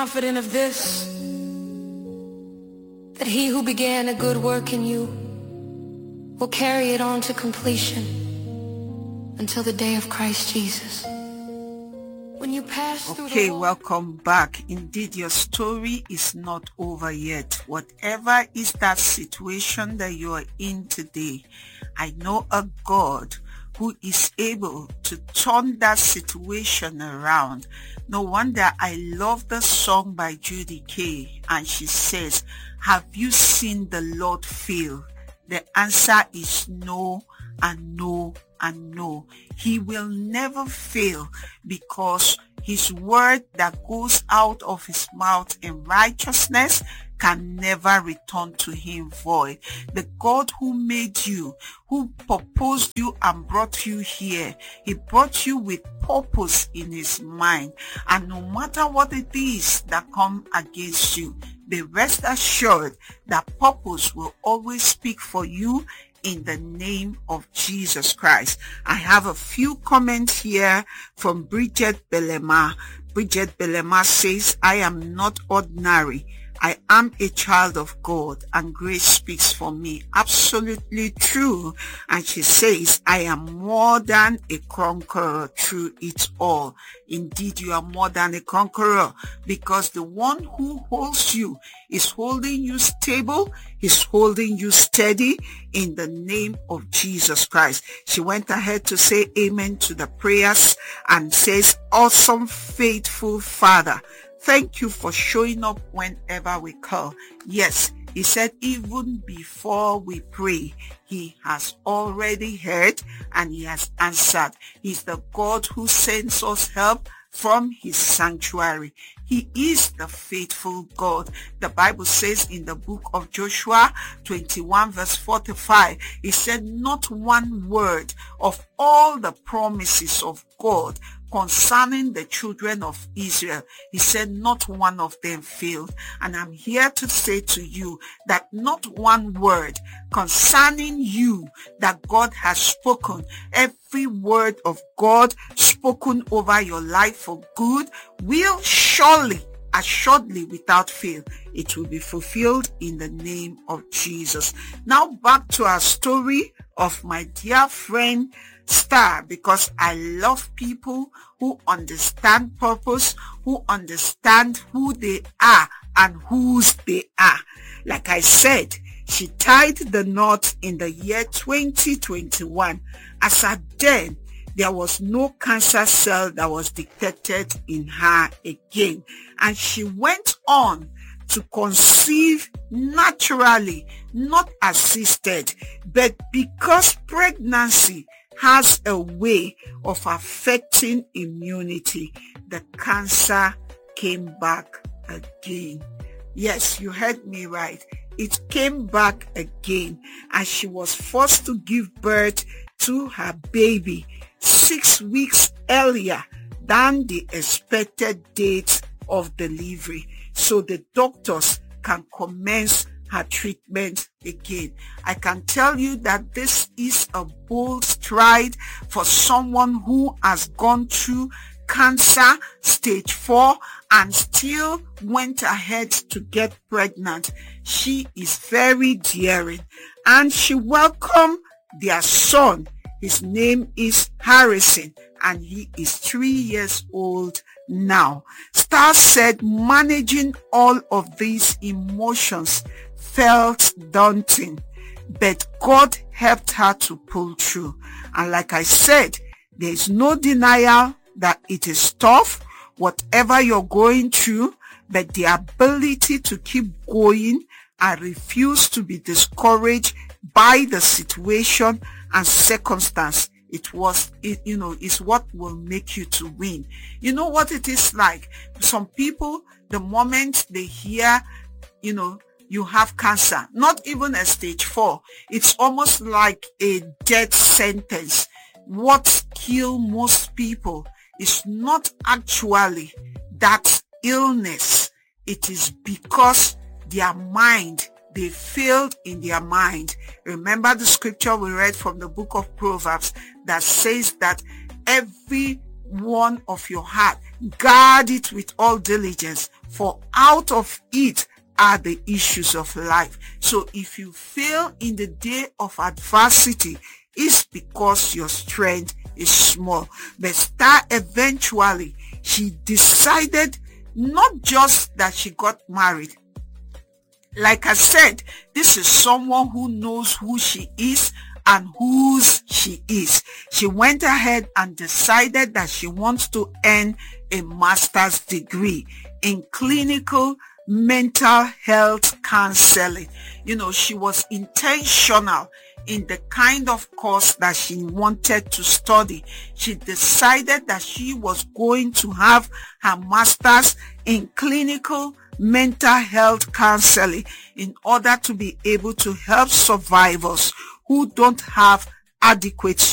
confident of this, that he who began a good work in you will carry it on to completion until the day of Christ Jesus. When you pass through Okay, welcome back. Indeed, your story is not over yet. Whatever is that situation that you are in today, I know a God who is able to turn that situation around. No wonder I love the song by Judy Kay, and she says, have you seen the Lord fail? The answer is no and no and no. He will never fail, because his word that goes out of his mouth in righteousness can never return to him void. The God who made you, who proposed you and brought you here, he brought you with purpose in his mind. And no matter what it is that come against you, be rest assured that purpose will always speak for you in the name of Jesus Christ. I have a few comments here from Bridget Belema. Bridget Belema says, I am not ordinary. I am a child of God, and grace speaks for me. Absolutely true. And she says, I am more than a conqueror through it all. Indeed, you are more than a conqueror, because the one who holds you is holding you stable, is holding you steady in the name of Jesus Christ. She went ahead to say amen to the prayers and says, awesome, faithful Father, thank you for showing up whenever we call. Yes, he said even before we pray, he has already heard and he has answered. He's the God who sends us help from his sanctuary. He is the faithful God. The Bible says in the book of Joshua 21 verse 45, he said, not one word of all the promises of God concerning the children of Israel, he said, not one of them failed. And I'm here to say to you that not one word concerning you that God has spoken, every word of God spoken over your life for good will surely, assuredly, without fail, it will be fulfilled in the name of Jesus. Now back to our story of my dear friend Star, because I love people who understand purpose, who understand who they are and whose they are. Like I said, she tied the knot in the year 2021. As at then, there was no cancer cell that was detected in her again. And she went on to conceive naturally, not assisted, but because pregnancy has a way of affecting immunity, the cancer came back again. Yes, you heard me right. It came back again, and she was forced to give birth to her baby 6 weeks earlier than the expected date of delivery, so the doctors can commence her treatment again. I can tell you that this is a bold stride for someone who has gone through cancer stage 4 and still went ahead to get pregnant. She is very daring, and she welcomed their son. His name is Harrison, and he is 3 years old now. Star said managing all of these emotions felt daunting, but God helped her to pull through. And like I said, there is no denial that it is tough, whatever you're going through, but the ability to keep going and refuse to be discouraged by the situation and circumstance, it's what will make you to win. You know what it is like? Some people, the moment they hear, you have cancer, not even a stage 4, it's almost like a death sentence. What kills most people is not actually that illness. It is because their mind, they failed in their mind. Remember the scripture we read from the book of Proverbs that says that every one of your heart. Guard it with all diligence, for out of it are the issues of life. So if you fail in the day of adversity, it's because your strength is small. But Star eventually, she decided not just that she got married. Like I said, this is someone who knows who she is and whose she is. She went ahead and decided that she wants to earn a master's degree in clinical mental health counseling. You know, she was intentional in the kind of course that she wanted to study. She decided that she was going to have her master's in clinical mental health counseling in order to be able to help survivors who don't have adequate